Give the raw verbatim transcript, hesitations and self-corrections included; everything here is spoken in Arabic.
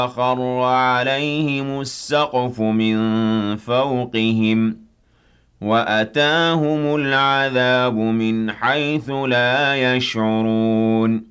خر عليهم السقف من فوقهم وأتاهم العذاب من حيث لا يشعرون